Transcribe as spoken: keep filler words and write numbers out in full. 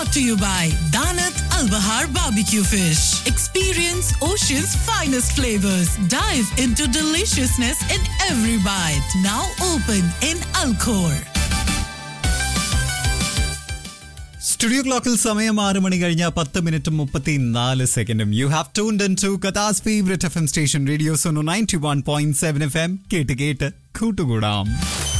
brought to you by Danat Al Bahar Barbecue Fish. Experience Ocean's finest flavors. Dive into deliciousness in every bite. Now open in Alcor. Studio ക്ലോക്കിൽ സമയം ആറ് മണി കഴിഞ്ഞ പത്ത് മിനിറ്റും മുപ്പത്തിനാല് സെക്കൻഡും. You have tuned in to ഖത്താസ് favourite F M station radio Suno ninety one point seven F M. കേട്ട് കേട്ട് കൂട്ടുകൂടാം.